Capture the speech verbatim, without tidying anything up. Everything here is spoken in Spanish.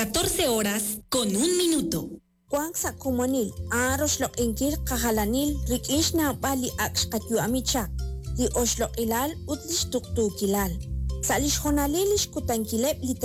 catorce horas con un minuto. Kwang sa kumonil, aroslok inkir kahalanil, rikish na bali aksh katyu amichak, di oslok ilal utlish tuktu kilal. Sa lish honalilish kutankilep